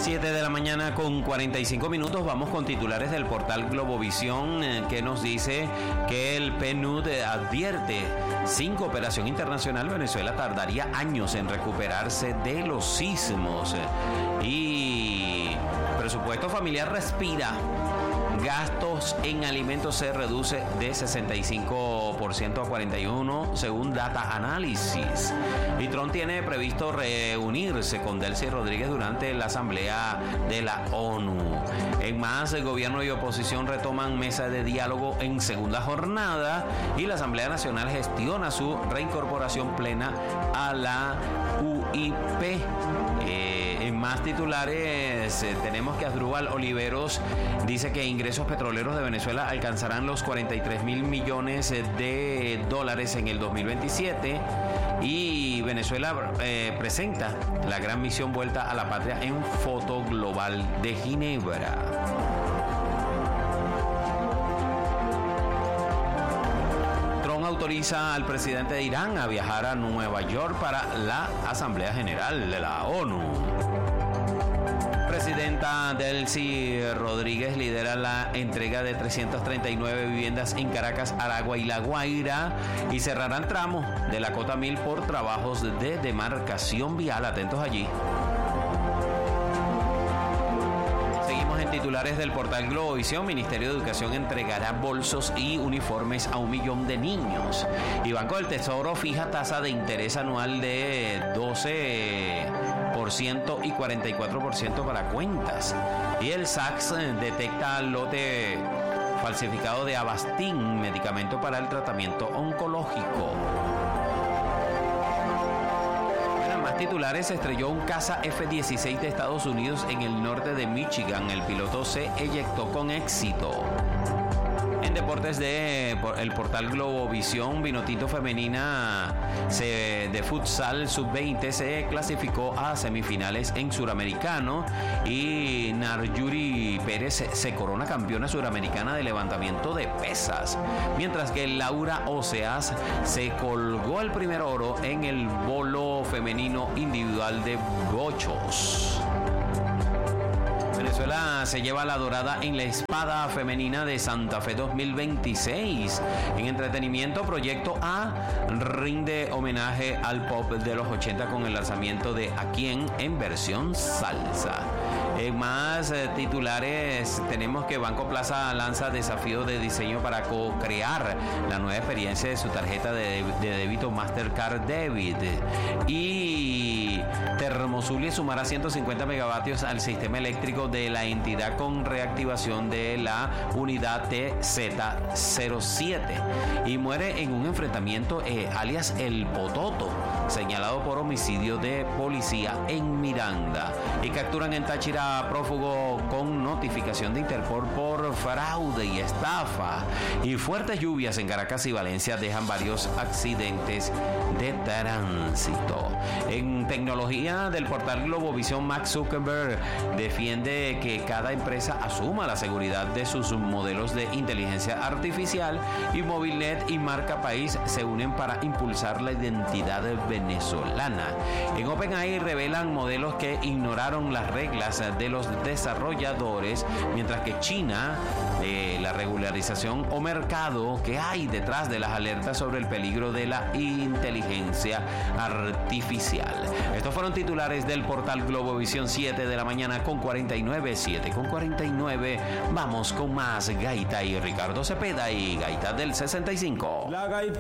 7 de la mañana con 45 minutos. Vamos con titulares del portal Globovisión que nos dice que el PNUD advierte: sin cooperación internacional Venezuela tardaría años en recuperarse de los sismos. Y presupuesto familiar respira. Gastos en alimentos se reduce de 65% a 41% según Data Análisis. Y Trump tiene previsto reunirse con Delcy Rodríguez durante la asamblea de la ONU. En más, el gobierno y oposición retoman mesa de diálogo en segunda jornada y la Asamblea Nacional gestiona su reincorporación plena a la UIP. En más titulares, tenemos que Asdrúbal Oliveros dice que ingresos petroleros de Venezuela alcanzarán los 43.000 millones de dólares en el 2027 y Venezuela presenta la gran misión Vuelta a la Patria en Foto Global de Ginebra. Trump autoriza al presidente de Irán a viajar a Nueva York para la Asamblea General de la ONU. Presidenta Delcy Rodríguez lidera la entrega de 339 viviendas en Caracas, Aragua y La Guaira y cerrarán tramos de la Cota 1000 por trabajos de demarcación vial. Atentos allí. Titulares del portal Globovisión: Ministerio de Educación entregará bolsos y uniformes a 1 millón de niños. Y Banco del Tesoro fija tasa de interés anual de 12% y 44% para cuentas. Y el SACS detecta lote falsificado de Avastin, medicamento para el tratamiento oncológico. Titulares: se estrelló un caza F-16 de Estados Unidos en el norte de Michigan. El piloto se eyectó con éxito. En deportes el portal Globovisión, Vinotinto femenina de futsal sub-20 se clasificó a semifinales en Suramericano y Narjuri Pérez se corona campeona suramericana de levantamiento de pesas, mientras que Laura Oseas se colgó el primer oro en el bolo femenino individual de bochos. Venezuela se lleva la dorada en la espada femenina de Santa Fe 2026. En entretenimiento, Proyecto A rinde homenaje al pop de los 80 con el lanzamiento de ¿A quién? En versión salsa. En más titulares, tenemos que Banco Plaza lanza desafío de diseño para co-crear la nueva experiencia de su tarjeta de débito Mastercard Debit. Y Termozulia sumará 150 megavatios al sistema eléctrico de la entidad con reactivación de la unidad TZ07 y muere en un enfrentamiento alias El Pototo, señalado por homicidio de policía en Miranda. Y capturan en Táchira prófugo con notificación de Interpol por fraude y estafa. Y fuertes lluvias en Caracas y Valencia dejan varios accidentes de tránsito. En tecnología del portal Globovisión, Mark Zuckerberg defiende que cada empresa asuma la seguridad de sus modelos de inteligencia artificial y Movilnet y Marca País se unen para impulsar la identidad venezolana. En OpenAI revelan modelos que ignoraron las reglas de los desarrolladores, mientras que China, la regularización o mercado que hay detrás de las alertas sobre el peligro de la inteligencia artificial. Estos fueron titulares del portal Globovisión. 7 de la mañana con 49, 7 con 49. Vamos con más Gaita y Ricardo Cepeda y Gaita del 65. La Gaita